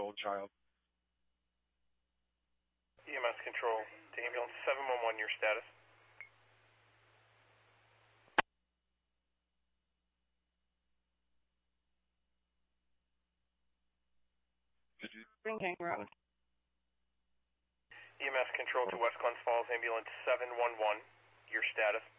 6-year-old child. EMS control to ambulance 711, your status. Spring Road. EMS control to West Glens Falls, ambulance 711, your status.